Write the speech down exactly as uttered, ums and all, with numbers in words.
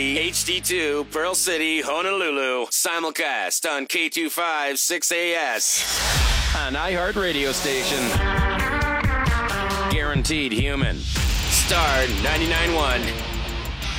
H D two, Pearl City, Honolulu. Simulcast on K two fifty-six A S. An iHeart radio station. Guaranteed human. Star ninety-nine point one.